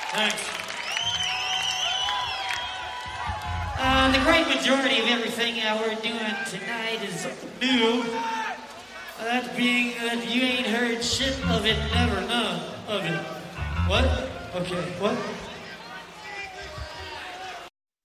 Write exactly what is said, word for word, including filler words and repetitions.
Thanks. Uh, the great majority of everything uh, we're doing tonight is new. Uh, that being that you ain't heard shit of it, never none of it. What? Okay, what?